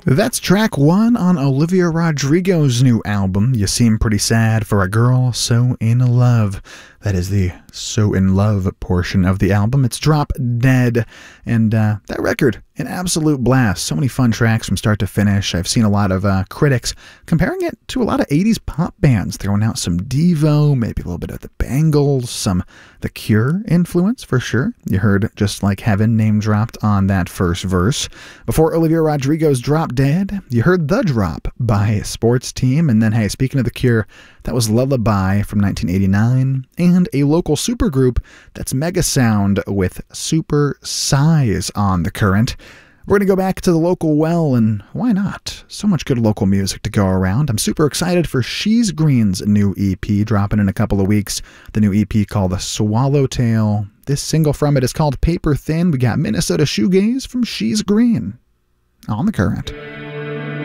That's track one on Olivia Rodrigo's new album, You Seem Pretty Sad for a Girl So In Love. That is the So In Love portion of the album. It's Drop Dead, and that record, an absolute blast. So many fun tracks from start to finish. I've seen a lot of critics comparing it to a lot of 80s pop bands, throwing out some Devo, maybe a little bit of the Bangles, some The Cure influence for sure. You heard Just Like Heaven name dropped on that first verse. Before Olivia Rodrigo's Drop Dead, you heard The Drop by Sports Team, and then, hey, speaking of The Cure, that was Lullaby from 1989, and a local supergroup that's Mega Sound with Super Size on the current. We're going to go back to the local well, and why not? So much good local music to go around. I'm super excited for She's Green's new EP dropping in a couple of weeks. The new EP called Swallowtail. This single from it is called Paper Thin. We got Minnesota Shoegaze from She's Green on the current.